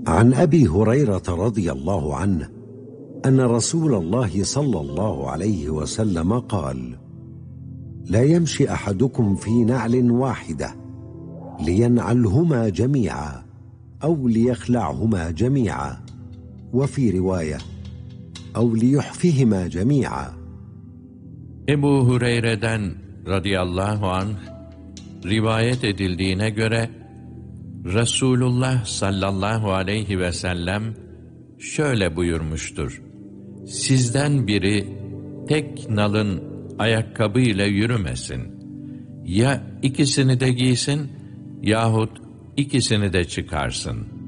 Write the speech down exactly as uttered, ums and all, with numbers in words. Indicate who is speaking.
Speaker 1: عن أبي هريرة رضي الله عنه أن رسول الله صلى الله عليه وسلم قال: لا يمشي أحدكم في نعل واحدة لينعلهما جميعا أو ليخلعهما جميعا، وفي رواية أو ليحفهما جميعا.
Speaker 2: Ebu Hureyre'den radıyallahu anh rivayet edildiğine göre Resulullah sallallahu aleyhi ve sellem şöyle buyurmuştur: Sizden biri tek nalın ayakkabıyla yürümesin. Ya ikisini de giysin yahut ikisini de çıkarsın.